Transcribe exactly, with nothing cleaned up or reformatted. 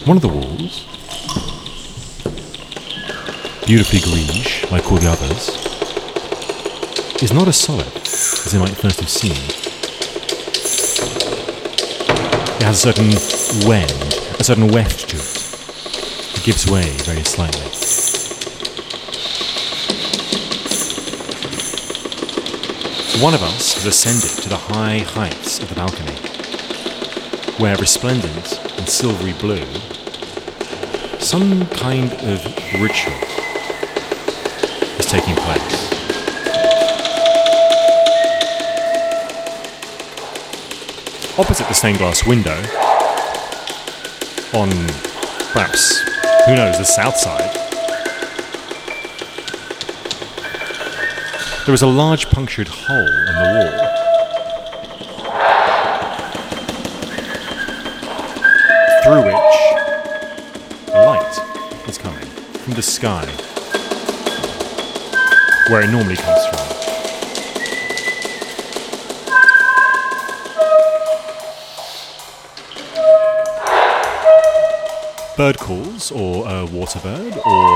One of the walls, beautifully greige, like all the others, is not as solid as they might first have seemed. It has a certain wend, a certain weft to it. It gives way very slightly. One of us has ascended to the high heights of the balcony, where resplendent in silvery blue, some kind of ritual is taking place. Opposite the stained glass window, on perhaps, who knows, the south side, there is a large punctured hole in the wall. Through which light is coming from the sky, where it normally comes from. Bird calls, or a water bird, or